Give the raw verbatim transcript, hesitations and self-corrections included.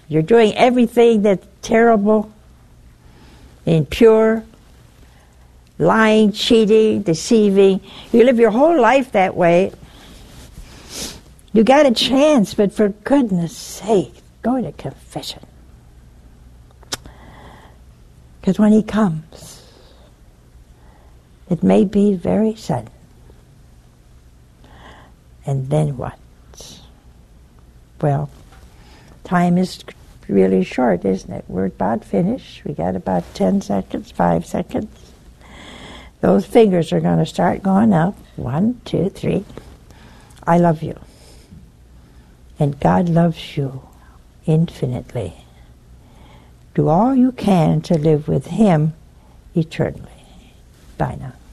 You're doing everything that's terrible, impure, lying, cheating, deceiving. You live your whole life that way. You got a chance, but for goodness sake, go to confession. Because when he comes, it may be very sudden. And then what? Well, time is really short, isn't it? We're about finished. We got about ten seconds, five seconds. Those fingers are going to start going up. One, two, three. I love you. And God loves you infinitely. Do all you can to live with Him eternally. Bye now.